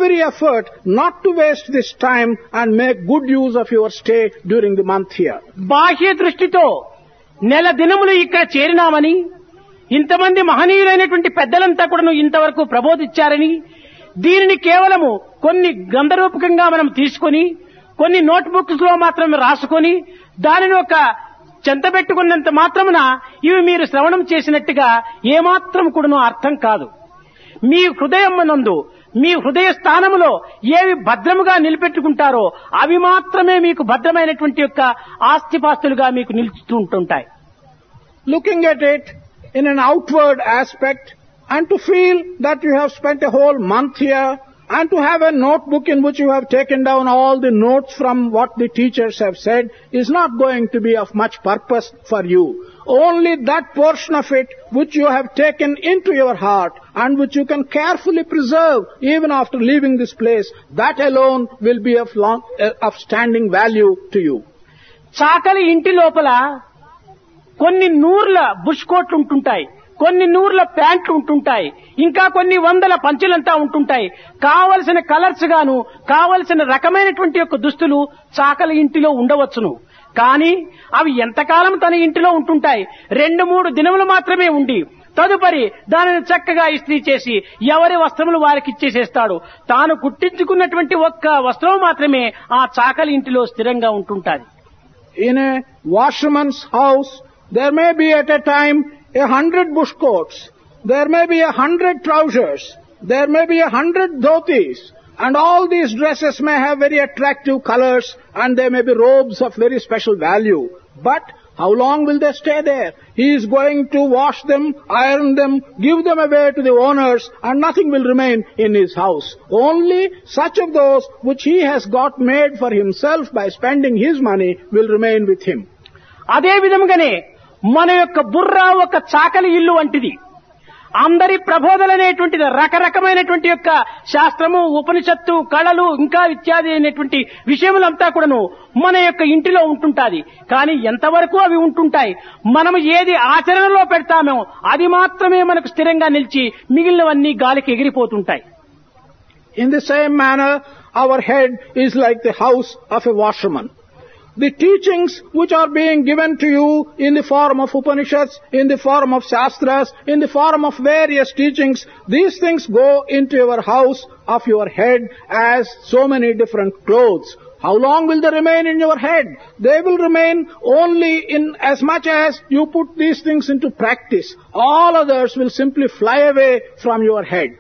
every effort not to waste this time and make good use of your stay during the month here. బాహ్య దృష్టితో నెల దినములు ఇక్కడ చేరినామని, ఇంతమంది మహనీయులైనటువంటి పెద్దలంతా కూడా ఇంతవరకు ప్రబోధించారని, దీనిని కేవలము కొన్ని గ్రంథరూపకంగా మనం తీసుకొని కొన్ని నోట్బుక్స్ లో మాత్రం రాసుకొని దానిని ఒక చెంతబెట్టుకున్నంత మాత్రమున ఇవి మీరు శ్రవణం చేసినట్టుగా ఏమాత్రం కూడా అర్థం కాదు. మీ హృదయమునందు మీ హృదయ స్థానములో ఏవి భద్రముగా నిలబెట్టుకుంటారో అవి మాత్రమే మీకు భద్రమైనటువంటి యొక్క ఆస్తిపాస్తులుగా మీకు నిలుస్తూ ఉంటుంటాయి. Looking at it in an outward aspect and to feel that you have spent a whole month here and to have a notebook in which you have taken down all the notes from what the teachers have said is not going to be of much purpose for you. Only that portion of it which you have taken into your heart and which you can carefully preserve even after leaving this place, that alone will be of standing value to you. చాకలి ఇంటి లోపల కొన్ని నూర్ల bush కోట్లు ఉంటుంటాయి, కొన్ని నూర్ల ప్యాంట్లు ఉంటుంటాయి, ఇంకా కొన్ని వందల పంచెలంతా ఉంటుంటాయి. కావలసిన కలర్స్ గాను కావలసిన రకమైనటువంటి యొక్క దుస్తులు చాకలి ఇంటిలో ఉండవచ్చును. కానీ అవి ఎంతకాలం తన ఇంటిలో ఉంటుంటాయి? 2-3 దినములు మాత్రమే ఉండి తదుపరి దానిని చక్కగా ఇస్త్రీ చేసి ఎవరి వస్త్రములు వారికి ఇచ్చేసేస్తాడు. తాను కుట్టించుకున్నటువంటి ఒక్క వస్త్రం మాత్రమే ఆ చాకలి ఇంటిలో స్థిరంగా ఉంటుంటాది. In a washerman's house, there may be at a time 100 bush coats, there may be 100 trousers, there may be 100 dhotis, and all these dresses may have very attractive colors and they may be robes of very special value. But how long will they stay there? He is going to wash them, iron them, give them away to the owners, and nothing will remain in his house. Only such of those which he has got made for himself by spending his money will remain with him. అదే విధంగానే మన యొక్క బుర్ర ఒక చాకలి ఇల్లు వంటిది. అందరి ప్రబోధననేటువంటిది రకరకమైనటువంటి యొక్క శాస్త్రము, ఉపనిషత్తు, కళలు ఇంకా ఇత్యాది అయినటువంటి విషయములంతా కూడాను మన యొక్క ఇంటిలో ఉంటుంటాది. కానీ ఎంతవరకు అవి ఉంటుంటాయి? మనము ఏది ఆచరణలో పెడతామో అది మాత్రమే మనకు స్థిరంగా నిలిచి మిగిలినవన్నీ గాలికి ఎగిరిపోతుంటాయి. In the same manner, our head is like the house of a washerman. The teachings which are being given to you in the form of Upanishads, in the form of Shastras, in the form of various teachings, these things go into your house of your head as so many different clothes. How long will they remain in your head? They will remain only in as much as you put these things into practice. All others will simply fly away from your head.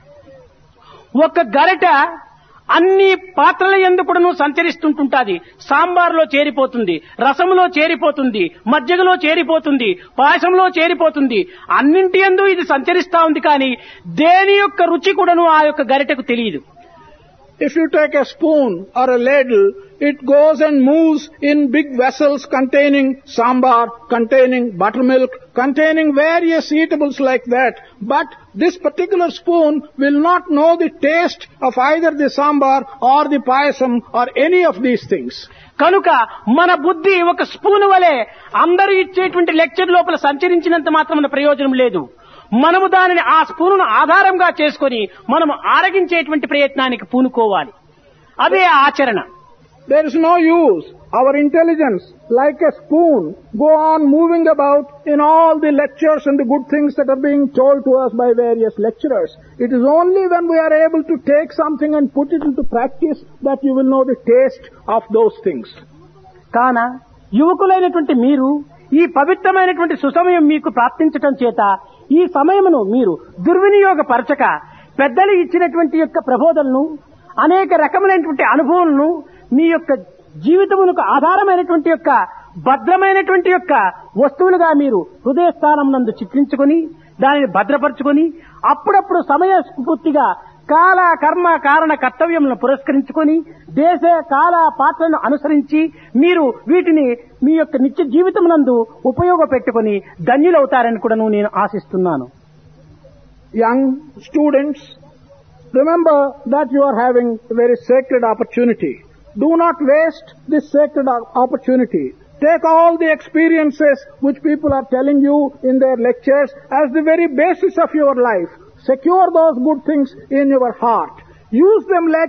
ఒక గరిట అన్ని పాత్రల యందు కూడాను సంచరిస్తుంటుంటాది. సాంబార్లో చేరిపోతుంది, రసంలో చేరిపోతుంది, మజ్జిగలో చేరిపోతుంది, పాయసంలో చేరిపోతుంది. అన్నింటి యందు ఇది సంచరిస్తా ఉంది. కానీ దేని యొక్క రుచి కూడాను ఆ యొక్క గరిటకు తెలియదు. If you take a spoon or a ladle, it goes and moves in big vessels containing sambar, containing buttermilk, containing various eatables like that. But this particular spoon will not know the taste of either the sambar or the payasam or any of these things. కనుక మన బుద్ధి ఒక spoon వలె అందరూ ఇచ్చేటువంటి lecture లోపల సంచరించినంత మాత్రం ప్రయోజనం లేదు. మనము దానిని ఆ స్పూనును ఆధారంగా చేసుకొని మనము ఆరగించేటువంటి ప్రయత్నానికి పూనుకోవాలి. అదే ఆచరణ. There is no use. Our intelligence, like a spoon, go on moving about in all the lectures and the good things that are being told to us by various lecturers. It is only when we are able to take something and put it into practice that you will know the taste of those things. కాన యువకులైనటువంటి మీరు ఈ పవిత్రమైనటువంటి సుసమయం మీకు ప్రాప్తించటం చేత ఈ సమయమును మీరు దుర్వినియోగపరచక పెద్దలు ఇచ్చినటువంటి యొక్క ప్రబోధనను, అనేక రకములైనటువంటి అనుభవాలను మీ యొక్క జీవితమునకు ఆధారమైనటువంటి యొక్క భద్రమైనటువంటి యొక్క వస్తువులుగా మీరు హృదయ స్థానం నందు చిత్రించుకొని దానిని భద్రపరచుకొని అప్పుడప్పుడు సమయ స్ఫూర్తిగా కాల కర్మ కారణ కర్తవ్యములను పురస్కరించుకొని దేశ కాల పాత్రను అనుసరించి మీరు వీటిని మీ యొక్క నిత్య జీవితమునందు ఉపయోగపెట్టుకొని ధన్యులవుతారని కూడా నేను ఆశిస్తున్నాను. Young students, remember that you are having a very sacred opportunity. Do not waste this sacred opportunity. Take all the experiences which people are telling you in their lectures as the very basis of your life. Secure those good things in your heart. Use them like